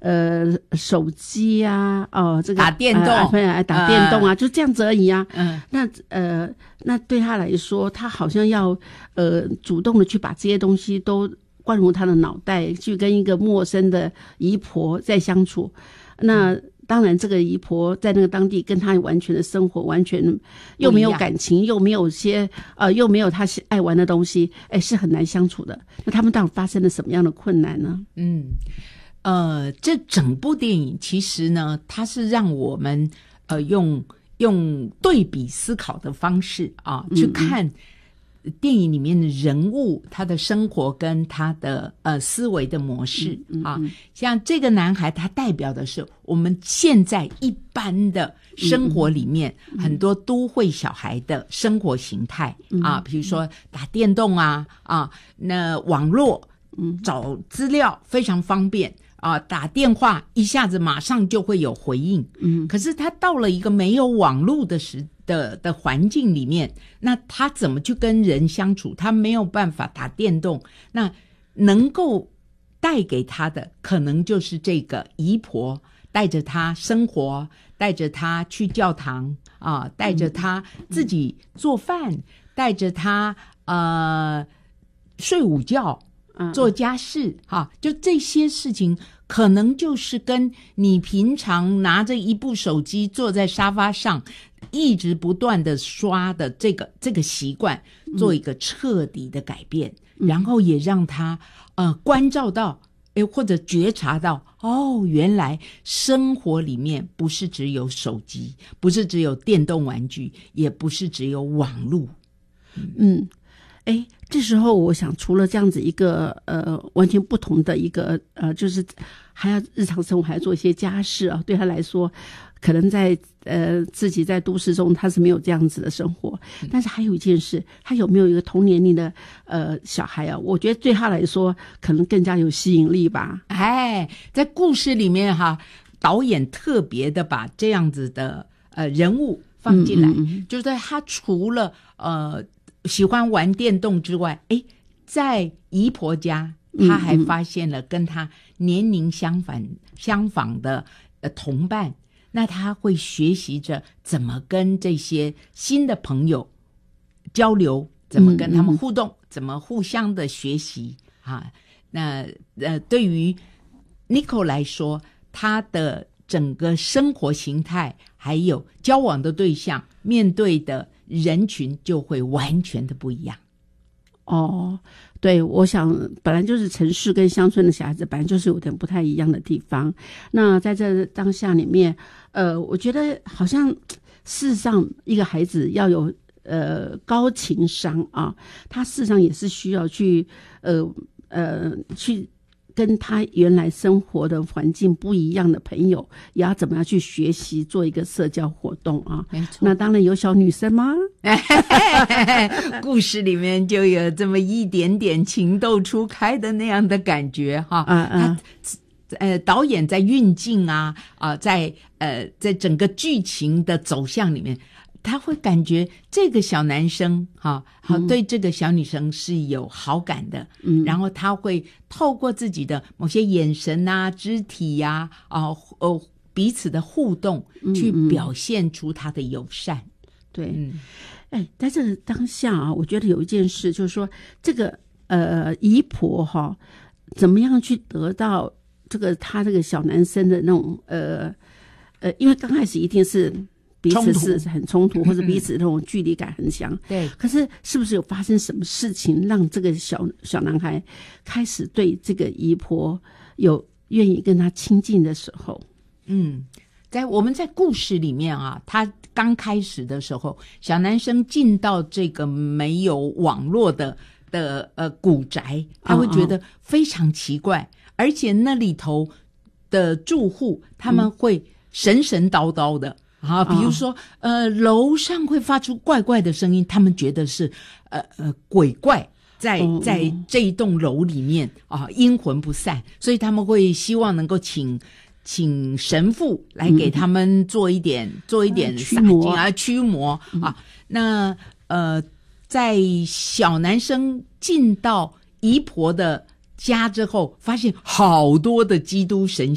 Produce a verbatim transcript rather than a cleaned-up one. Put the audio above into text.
呃手机啊，哦这个打电动， 呃、打电动啊、呃，就这样子而已啊。 嗯， 那呃那对他来说，他好像要呃主动的去把这些东西都灌入他的脑袋，去跟一个陌生的姨婆在相处。那当然这个姨婆在那个当地跟他完全的生活完全又没有感情，又没有些呃又没有他爱玩的东西，哎，是很难相处的。那他们到底发生了什么样的困难呢？ 嗯呃这整部电影其实呢，它是让我们呃用用对比思考的方式啊去看电影里面的人物他的生活跟他的呃思维的模式、嗯嗯、啊，像这个男孩他代表的是我们现在一般的生活里面、嗯、很多都会小孩的生活形态、嗯、啊，比如说打电动啊啊，那网络嗯找资料非常方便啊，打电话一下子马上就会有回应。嗯，可是他到了一个没有网络的时的的环境里面，那他怎么去跟人相处？他没有办法打电动，那能够带给他的可能就是这个姨婆带着他生活，带着他去教堂啊，带着他自己做饭，嗯、带着他呃睡午觉。做家事哈、啊，就这些事情可能就是跟你平常拿着一部手机坐在沙发上一直不断的刷的这个这个习惯做一个彻底的改变、嗯、然后也让他呃关照到诶或者觉察到哦，原来生活里面不是只有手机，不是只有电动玩具，也不是只有网络。 嗯，哎，这时候我想，除了这样子一个呃完全不同的一个呃，就是还要日常生活还要做一些家事啊，对他来说，可能在呃自己在都市中他是没有这样子的生活。但是还有一件事，他有没有一个同年龄的呃小孩啊？我觉得对他来说可能更加有吸引力吧。 哎，在故事里面哈，导演特别的把这样子的呃人物放进来，嗯嗯嗯就是他除了呃。喜欢玩电动之外，诶，在姨婆家他还发现了跟他年龄相反、嗯嗯、相仿的呃同伴，那他会学习着怎么跟这些新的朋友交流，怎么跟他们互动，嗯嗯怎么互相的学习啊。那呃对于 Nico 来说，他的整个生活形态还有交往的对象面对的人群就会完全的不一样。 哦，对，我想本来就是城市跟乡村的小孩子本来就是有点不太一样的地方。那在这当下里面，呃，我觉得好像事实上一个孩子要有呃高情商啊，他事实上也是需要去呃呃去跟他原来生活的环境不一样的朋友，也要怎么样去学习做一个社交活动啊？没错，那当然有小女生吗？ 故事里面就有这么一点点情窦初开的那样的感觉哈。啊啊，呃，导演在运镜啊啊、呃，在呃在整个剧情的走向里面，他会感觉这个小男生哈，好、嗯、对这个小女生是有好感的，嗯，然后他会透过自己的某些眼神啊、肢体呀、啊，啊呃彼此的互动，去表现出他的友善。嗯、 对，嗯，哎，在这个当下啊，我觉得有一件事就是说，这个呃姨婆哈，怎么样去得到这个他这个小男生的那种呃呃，因为刚开始一定是。彼此是很冲突，或者彼此那种距离感很强。对，可是是不是有发生什么事情，让这个小小男孩开始对这个姨婆有愿意跟他亲近的时候？ 嗯，在我们在故事里面啊，他刚开始的时候，小男生进到这个没有网络的的呃古宅，他会觉得非常奇怪，哦哦而且那里头的住户他们会神神叨叨的。啊，比如说，哦、呃，楼上会发出怪怪的声音，他们觉得是，呃呃，鬼怪在、哦、在这一栋楼里面啊，阴魂不散，所以他们会希望能够请请神父来给他们做一点、嗯、做一点洒净啊，驱魔啊。那呃，在小男生进到姨婆的家之后，发现好多的基督神